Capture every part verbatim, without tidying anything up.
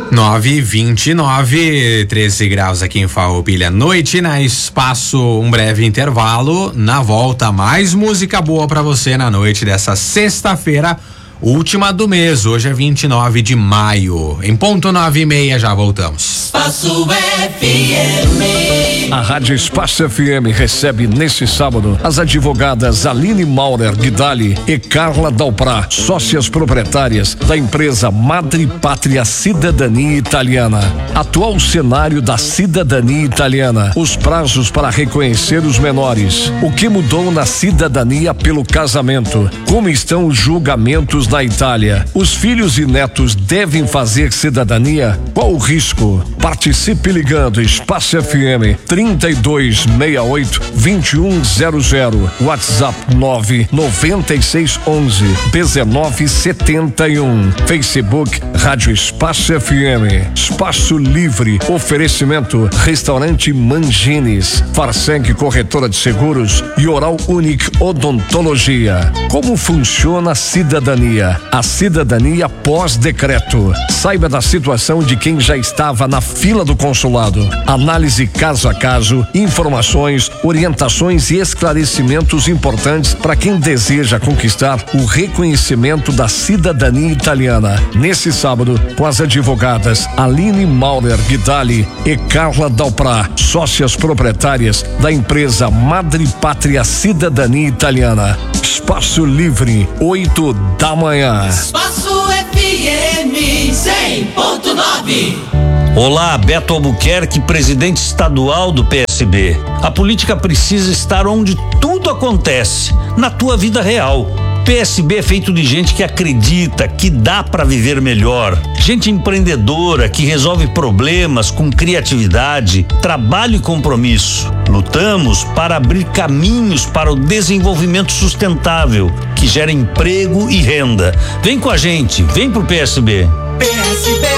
nove e vinte e nove, treze graus aqui em Farroupilha. Noite na Espaço, um breve intervalo. Na volta, mais música boa pra você na noite dessa sexta-feira, última do mês. Hoje é vinte e nove de maio. Em ponto nove e meia, já voltamos. Espaço F M. A Rádio Espaço F M recebe neste sábado as advogadas Aline Maurer Guidali e Carla Dalprá, sócias proprietárias da empresa Madre Pátria Cidadania Italiana. Atual cenário da cidadania italiana, os prazos para reconhecer os menores, o que mudou na cidadania pelo casamento, como estão os julgamentos na Itália, os filhos e netos devem fazer cidadania? Qual o risco? Participe ligando Espaço F M trinta e dois sessenta e oito vinte e um zero zero, WhatsApp nove noventa e seis onze dezenove setenta e um, Facebook Rádio Espaço F M. Espaço Livre, oferecimento Restaurante Mangines, Farseng Corretora de Seguros e Oral Unique Odontologia. Como funciona a cidadania? A cidadania pós-decreto. Saiba da situação de quem já estava na fila do consulado. Análise caso a caso, informações, orientações e esclarecimentos importantes para quem deseja conquistar o reconhecimento da cidadania italiana. Nesse sábado, com as advogadas Aline Maurer Guidali e Carla Dalprá, sócias proprietárias da empresa Madre Pátria Cidadania Italiana. Espaço Livre, oito da manhã. Espaço F M cem ponto nove. Olá, Beto Albuquerque, presidente estadual do P S B. A política precisa estar onde tudo acontece, na tua vida real. P S B é feito de gente que acredita que dá para viver melhor. Gente empreendedora que resolve problemas com criatividade, trabalho e compromisso. Lutamos para abrir caminhos para o desenvolvimento sustentável, que gera emprego e renda. Vem com a gente, vem pro P S B. P S B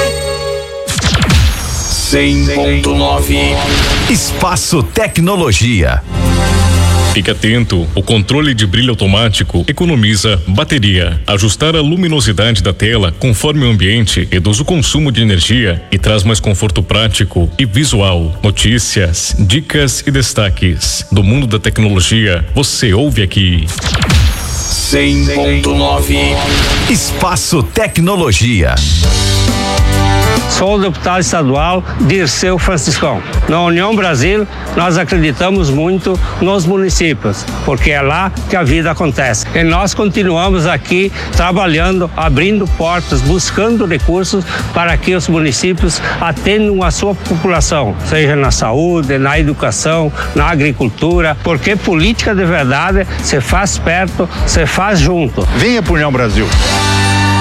cem ponto nove. Espaço Tecnologia. Fique atento, o controle de brilho automático economiza bateria. Ajustar a luminosidade da tela conforme o ambiente reduz o consumo de energia e traz mais conforto prático e visual. Notícias, dicas e destaques do mundo da tecnologia, você ouve aqui. cem ponto nove. Espaço Tecnologia. Sou o deputado estadual Dirceu Franciscão. Na União Brasil, nós acreditamos muito nos municípios, porque é lá que a vida acontece. E nós continuamos aqui trabalhando, abrindo portas, buscando recursos para que os municípios atendam a sua população, seja na saúde, na educação, na agricultura, porque política de verdade se faz perto, se faz junto. Venha para União Brasil.